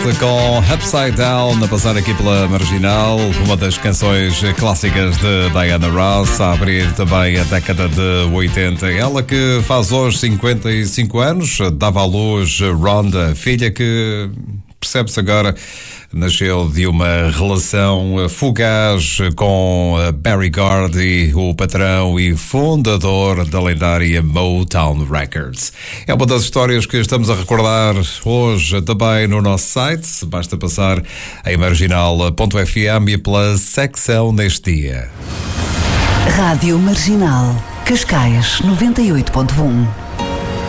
com Upside Down a passar aqui pela Marginal, uma das canções clássicas de Diana Ross, a abrir também a década de 80. Ela que faz hoje 55 anos, dava à luz Rhonda, filha que, percebe-se agora, nasceu de uma relação fugaz com Berry Gordy, o patrão e fundador da lendária Motown Records. É uma das histórias que estamos a recordar hoje também no nosso site. Basta passar em marginal.fm e pela secção neste dia. Rádio Marginal, Cascais 98.1.